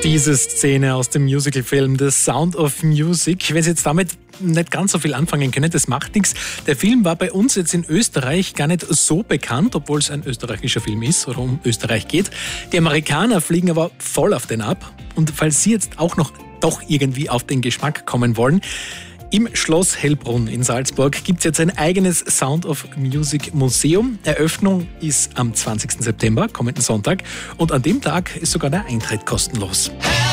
Diese Szene aus dem Musicalfilm The Sound of Music. Wenn Sie jetzt damit nicht ganz so viel anfangen können, das macht nichts. Der Film war bei uns jetzt in Österreich gar nicht so bekannt, obwohl es ein österreichischer Film ist oder um Österreich geht. Die Amerikaner fliegen aber voll auf den ab. Und falls Sie jetzt auch noch doch irgendwie auf den Geschmack kommen wollen, im Schloss Hellbrunn in Salzburg gibt es jetzt ein eigenes Sound of Music Museum. Eröffnung ist am 20. September, kommenden Sonntag. Und an dem Tag ist sogar der Eintritt kostenlos.